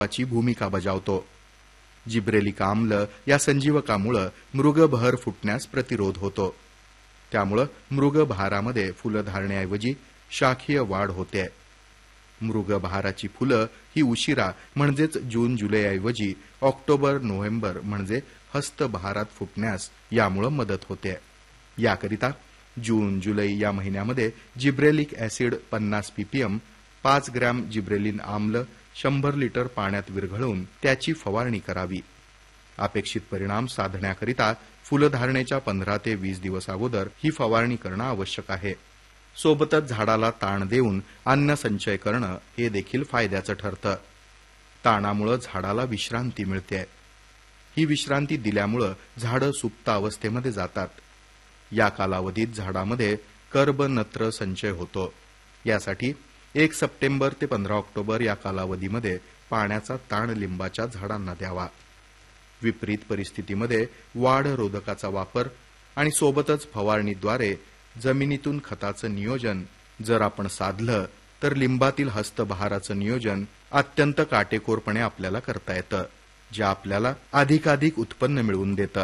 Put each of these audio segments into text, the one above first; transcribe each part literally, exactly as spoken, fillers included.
ची भूमिका बजावतो. जिब्रेलिक आम्ल या संजीवकामुळे मृगबहर फुटण्यास प्रतिरोध होतो. त्यामुळे मृगबहारामध्ये फुलं धारण्याऐवजी शाखीय वाढ होते. मृगबहाराची फुलं ही उशिरा म्हणजेच जून जुलैऐवजी ऑक्टोबर नोव्हेंबर म्हणजे हस्तबहारात फुटण्यास यामुळे मदत होते. याकरिता जून जुलै या महिन्यामध्ये जिब्रेलिक ऍसिड पन्नास पीपीएम, पाच ग्रॅम जिब्रेलिन आम्ल शंभर लिटर पाण्यात विरघळवून त्याची फवारणी करावी. अपेक्षित परिणाम साधण्याकरिता फुलधारणेच्या पंधरा ते वीस दिवस अगोदर ही फवारणी करणं आवश्यक आहे. सोबतच झाडाला ताण देऊन अन्न संचय करणं हे देखील फायद्याचं ठरतं. ताणामुळे झाडाला विश्रांती मिळते. ही विश्रांती दिल्यामुळे झाडं सुप्त अवस्थेमध्ये जातात. या कालावधीत झाडामध्ये कर्ब नत्र संचय होतो. यासाठी एक सप्टेंबर ते पंधरा ऑक्टोबर या कालावधीमध्ये पाण्याचा ताण लिंबाच्या झाडांना द्यावा. विपरीत परिस्थितीमध्ये वाढ रोधकाचा वापर आणि सोबतच फवारणीद्वारे जमिनीतून खताचं नियोजन जर आपण साधलं तर लिंबातील हस्तबहाराचं नियोजन अत्यंत काटेकोरपणे आपल्याला करता येतं, जे आपल्याला अधिकाधिक उत्पन्न मिळवून देतं.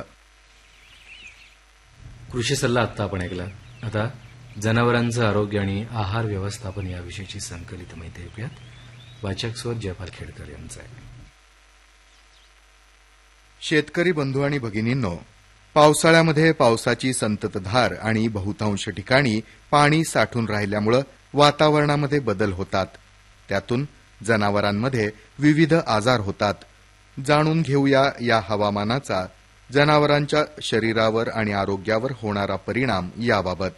कृषी सल्ला आत्ता आपण ऐकला. आता जनावरांचं आरोग्य आणि आहार व्यवस्थापन याविषयीची संकलित माहिती ऐकूयात. वाचक स्वर जयपाल खेडकर यांचा आहे. शेतकरी बंधू आणि भगिनींनो, पावसाळ्यामध्ये पावसाची संततधार आणि बहुतांश ठिकाणी पाणी साठून राहिल्यामुळे वातावरणामध्ये बदल होतात. त्यातून जनावरांमध्ये विविध आजार होतात. जाणून घेऊया या हवामानाचा जनावरांच्या शरीरावर आणि आरोग्यावर होणारा परिणाम याबाबत.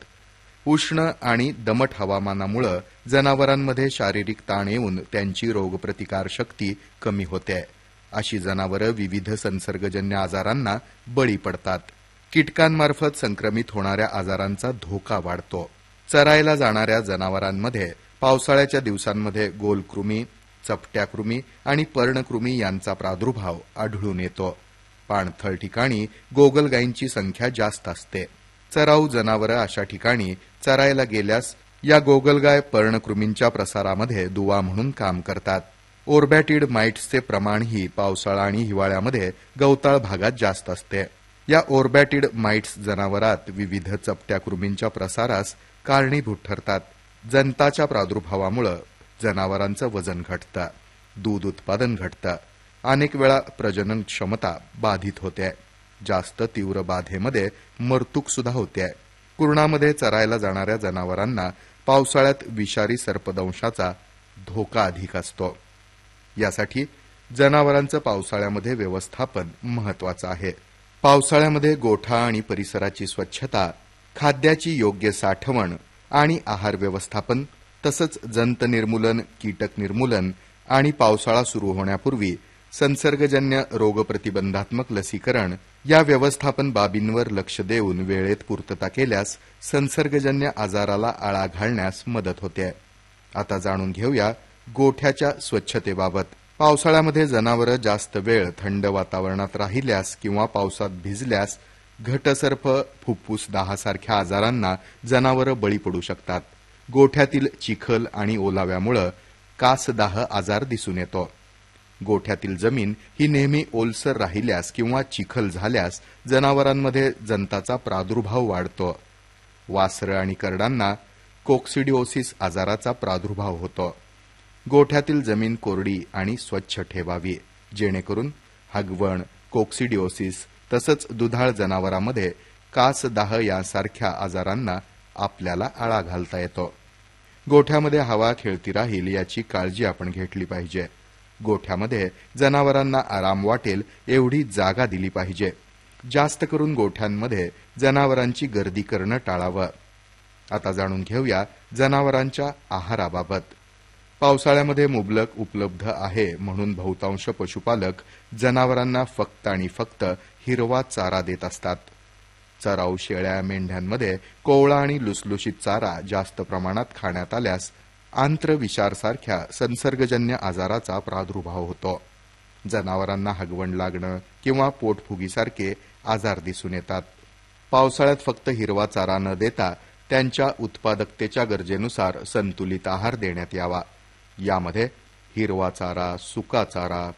उष्ण आणि दमट हवामानामुळे जनावरांमध्ये शारीरिक ताण येऊन त्यांची रोगप्रतिकार शक्ती कमी होते. अशी जनावरं विविध संसर्गजन्य आजारांना बळी पडतात. कीटकांमार्फत संक्रमित होणाऱ्या आजारांचा धोका वाढतो. चरायला जाणाऱ्या जनावरांमध्ये पावसाळ्याच्या दिवसांमध्ये गोलकृमी, चपट्या कृमी आणि पर्णकृमी यांचा प्रादुर्भाव आढळून येतो. पाणथळ ठिकाणी गोगलगायींची संख्या जास्त असते. चराऊ जनावरं अशा ठिकाणी चरायला गेल्यास या गोगलगाय पर्णकृमींच्या प्रसारामध्ये दुवा म्हणून काम करतात. ओरबॅटिड माइट्सचे प्रमाणही पावसाळा आणि हिवाळ्यामध्ये गवताळ भागात जास्त असते. या ओरबॅटिड माइट्स जनावरात विविध चपट्या कृमींच्या प्रसारास कारणीभूत ठरतात. जंताच्या प्रादुर्भावामुळे जनावरांचं वजन घटतं, दूध उत्पादन घटतं, अनेक वेळा प्रजनन क्षमता बाधित होते. जास्त तीव्र बाधेमध्ये मरतूक सुद्धा होते. कुरणामध्ये चरायला जाणाऱ्या जनावरांना पावसाळ्यात विषारी सर्पदंशाचा धोका अधिक असतो. यासाठी जनावरांचं पावसाळ्यामध्ये व्यवस्थापन महत्वाचं आहे. पावसाळ्यामध्ये गोठा आणि परिसराची स्वच्छता, खाद्याची योग्य साठवण आणि आहार व्यवस्थापन तसंच जंत निर्मूलन, कीटक निर्मूलन आणि पावसाळा सुरू होण्यापूर्वी संसर्गजन्य रोगप्रतिबंधात्मक लसीकरण या व्यवस्थापन बाबींवर लक्ष देऊन वेळेत पूर्तता केल्यास संसर्गजन्य आजाराला आळा घालण्यास मदत होते. आता जाणून घेऊया गोठ्याच्या स्वच्छतेबाबत. पावसाळ्यामध्ये जनावरं जास्त वेळ थंड वातावरणात राहिल्यास किंवा पावसात भिजल्यास घटसर्प, फुफ्फुस दाहासारख्या आजारांना जनावरं बळी पडू शकतात. गोठ्यातील चिखल आणि ओलाव्यामुळे कासदाह आजार दिसून येतो. गोठ्यातील जमीन ही नेहमी ओलसर राहिल्यास किंवा चिखल झाल्यास जनावरांमध्ये जंताचा प्रादुर्भाव वाढतो. वासरं आणि करडांना कोक्सिडिओसिस आजाराचा प्रादुर्भाव होतो. गोठ्यातील जमीन कोरडी आणि स्वच्छ ठेवावी, जेणेकरून हगवण, कोक्सिडिओसिस तसंच दुधाळ जनावरांमध्ये कासदाह यांसारख्या आजारांना आपल्याला आळा घालता येतो. गोठ्यामध्ये हवा खेळती राहील याची काळजी आपण घेतली पाहिजे. गोठ्यामध्ये जनावरांना आराम वाटेल एवढी जागा दिली पाहिजे. जास्त करून गोठ्यांमध्ये जनावरांची गर्दी करणं टाळावं. आता जाणून घेऊया जनावरांच्या आहाराबाबत. पावसाळ्यामध्ये मुबलक उपलब्ध आहे म्हणून बहुतांश पशुपालक जनावरांना फक्त आणि फक्त हिरवा चारा देत असतात. चराऊ शेळ्या, मेंढ्यांमध्ये कोवळा आणि लुसलुशीत चारा जास्त प्रमाणात खाण्यात आल्यास आंत्रविषारसारख्या संसर्गजन्य आजाराचा प्रादुर्भाव होतो. जनावरांना हगवण लागणं किंवा पोटफुगीसारखे आजार दिसून येतात. पावसाळ्यात फक्त हिरवा चारा न देता त्यांच्या उत्पादकतेच्या गरजेनुसार संतुलित आहार देण्यात यावा. यामध्ये हिरवा चारा, सुका चारा,